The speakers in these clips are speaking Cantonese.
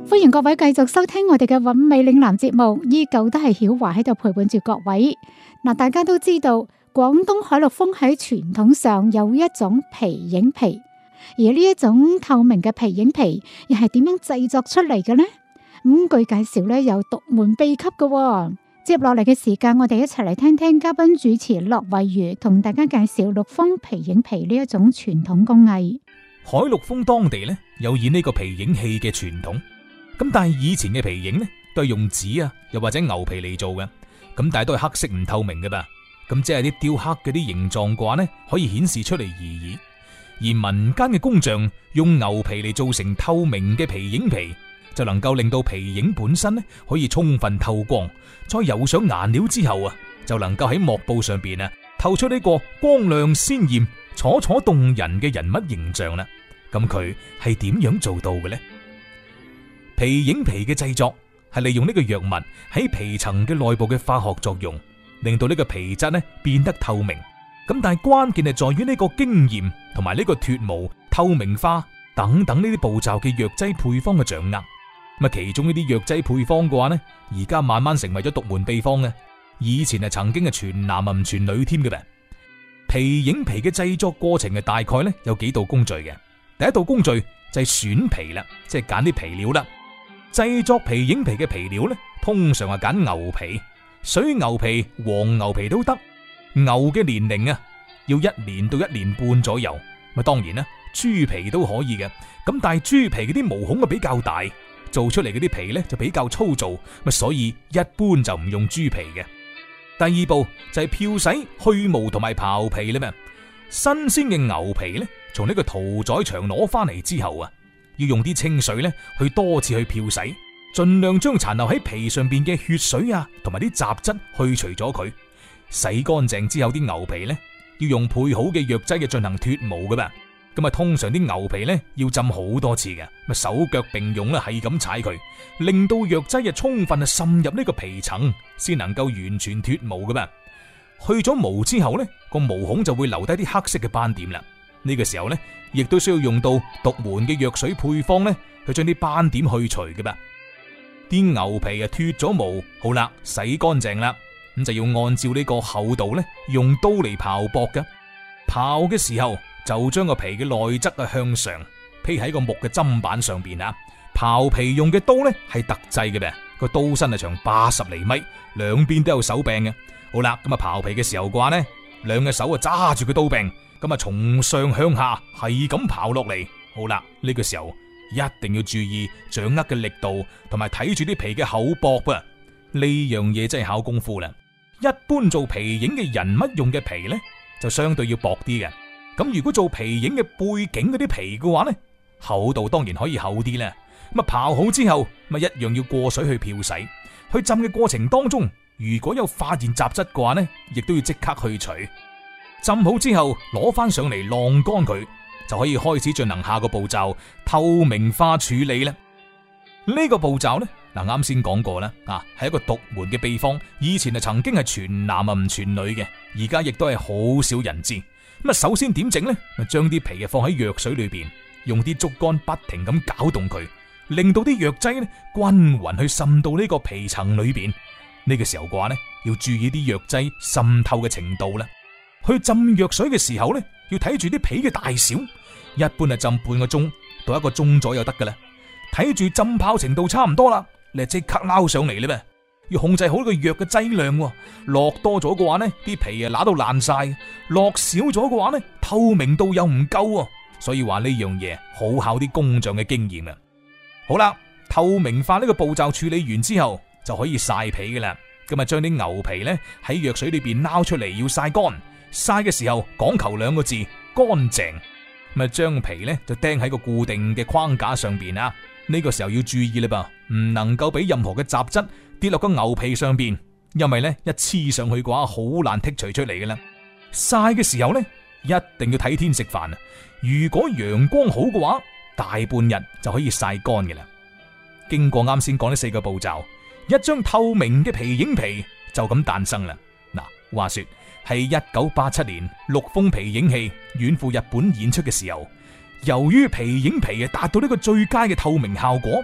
歡迎各位繼續收聽我哋嘅韻味嶺南節目，依舊都係曉華喺度陪伴住各位。嗱，大家都知道廣東海陸豐喺傳統上有一種皮影皮，而呢一種透明嘅皮影皮又係點樣製作出嚟嘅呢？據介紹咧有獨門秘笈嘅。接落嚟嘅時間，我哋一齊嚟聽聽嘉賓主持駱惠如同大家介紹陸豐皮影皮呢一種傳統工藝。 海陸豐當地咧有以呢個皮影戲嘅傳統，咁但係以前嘅皮影咧都係用紙啊，又或者牛皮嚟做嘅，咁但係都係黑色唔透明嘅吧，咁即係啲雕刻嗰啲形狀嘅話咧可以顯示出嚟而已。而民間嘅工匠用牛皮嚟做成透明嘅皮影皮，就能夠令到皮影本身咧可以充分透光，再油上顏料之後啊，就能夠喺幕布上邊啊透出呢個光亮鮮艷、楚楚動人嘅人物形象啦。咁佢係點樣做到嘅呢？皮影皮嘅製作係利用呢個藥物喺皮層嘅內部嘅化學作用，令到呢個皮質咧變得透明。咁但係關鍵係在於呢個經驗同埋呢個脫毛、透明化等等呢啲步驟嘅藥劑配方嘅掌握。咁其中呢啲藥劑配方嘅話呢，而家慢慢成為咗獨門秘方嘅。以前係曾經係傳男唔傳女添嘅。皮影皮嘅製作過程係大概呢有幾道工序嘅。第一道工序就係選皮啦，即係揀啲皮料啦。製作皮影皮嘅皮料呢，通常係揀牛皮、水牛皮、黃牛皮都得。牛嘅年齡啊，要1年到1年半左右。咁當然啦，豬皮都可以嘅。咁但係豬皮嗰啲毛孔啊比較大，做出嚟嗰啲皮呢就比較粗糙，所以一般就唔用豬皮嘅。第二步就係漂洗、去毛同埋刨皮啦。新鮮嘅牛皮呢，從呢個屠宰場攞翻嚟之後啊，要用啲清水呢去多次去漂洗，盡量將殘留喺皮上邊嘅血水啊同埋啲雜質去除咗佢。洗乾淨之後，啲牛皮呢要用配好嘅藥劑嘅進行脫毛嘅吧。咁啊，通常啲牛皮呢要浸好多次嘅，手腳並用啦，係咁踩佢，令到藥劑啊充分啊滲入呢個皮層，先能夠完全脫毛嘅吧。去咗毛之後呢，個毛孔就會留低啲黑色嘅斑點啦。呢個時候呢，亦都需要用到獨門嘅藥水配方呢，去將啲斑點去除嘅吧。啲牛皮啊脫咗毛，好啦，洗乾淨啦，咁就要按照呢個厚度呢，用刀嚟刨薄嘅。刨嘅時候就將個皮嘅內側啊向上披喺個木嘅砧板上邊啊。刨皮用嘅刀呢係特製嘅唄，個刀身係長80厘米，兩邊都有手柄嘅。好啦，咁啊刨皮嘅時候嘅話呢，兩隻手啊揸住個刀柄，咁啊從上向下係咁刨落嚟。好啦，呢個時候一定要注意掌握嘅力度，同埋睇住啲皮嘅厚薄啊。呢樣嘢真係考功夫啦。一般做皮影嘅人物用嘅皮呢，就相對要薄啲嘅。咁如果做皮影嘅背景嗰啲皮嘅話呢，厚度當然可以厚啲啦。咁啊刨好之後，咪一樣要過水去漂洗。去浸嘅過程當中，如果有發現雜質嘅話呢，亦都要即刻去除。浸好之後攞翻上嚟晾乾佢，就可以開始進行下個步驟，透明化處理啦。呢個步驟呢，啱先講過啦，係一個獨門嘅秘方。以前係曾經係傳男唔傳女嘅，而家亦都係好少人知。咁首先點整呢？將啲皮放喺藥水裏邊，用啲竹竿不停咁攪動佢，令到啲藥劑呢均勻去滲到呢個皮層裏邊。呢個時候嘅話呢，要注意啲藥劑滲透嘅程度啦。去浸藥水嘅時候呢，要睇住啲皮嘅大小，一般係浸半個鐘到1個鐘左右得噶啦。睇住浸泡程度差唔多啦，你即刻撈上嚟啦。要控制好呢個藥嘅劑量，落多咗嘅話呢，啲皮啊揦到爛晒；落少咗嘅話呢，透明度又唔夠。所以話呢樣嘢好考啲工匠嘅經驗啊。好啦，透明化呢個步驟處理完之後，就可以曬皮噶啦。咁啊，將啲牛皮呢喺藥水裏邊撈出嚟，要曬乾。曬嘅時候講求2個字：乾淨。咁啊，將皮呢就釘喺個固定嘅框架上邊啊。呢個時候要注意啦噃，唔能夠俾任何嘅雜質跌落個牛皮上邊，因為呢一黐上去嘅話，好難剔除出嚟嘅啦。曬嘅時候呢，一定要睇天食飯啊。如果陽光好嘅話，大半日就可以曬乾嘅啦。經過啱先講呢4個步驟，一張透明嘅皮影皮就咁誕生啦。話說係1987年陸豐皮影戲遠赴日本演出嘅時候，由於皮影皮達到呢個最佳嘅透明效果，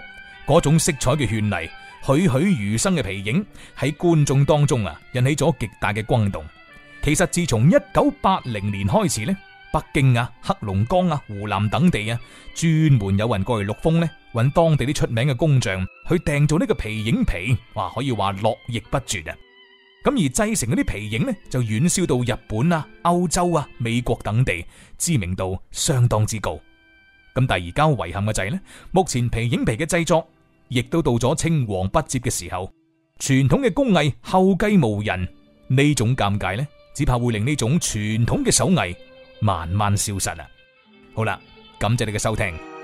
嗰種色彩嘅絢麗、栩栩如生嘅皮影喺觀眾當中引起咗極大嘅轟動。其實自從1980年開始呢，北京黑龍江湖南等地專門有人過嚟陸豐呢，揾當地啲出名嘅工匠去訂做呢個皮影皮，哇，可以話絡繹不絕啊！咁而製成嗰啲皮影呢，就遠銷到日本歐洲美國等地，知名度相當之高。咁但係而家遺憾嘅就係呢，目前皮影皮嘅製作亦都到咗青黃不接嘅時候，傳統嘅工藝後繼無人，呢種尷尬呢，只怕會令呢種傳統嘅手藝慢慢消失啊！好啦，感謝你嘅收聽。